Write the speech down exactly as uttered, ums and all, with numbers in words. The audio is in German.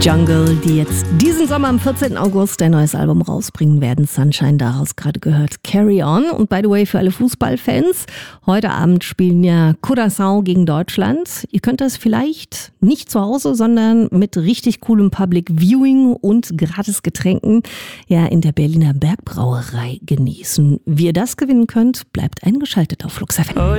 Jungle, die jetzt diesen Sommer am vierzehnten August ein neues Album rausbringen werden. Sunshine, daraus gerade gehört Carry On. Und by the way, für alle Fußballfans, heute Abend spielen ja Curaçao gegen Deutschland. Ihr könnt das vielleicht nicht zu Hause, sondern mit richtig coolem Public Viewing und gratis Getränken ja in der Berliner Bergbrauerei genießen. Wie ihr das gewinnen könnt, bleibt eingeschaltet auf Flux F M.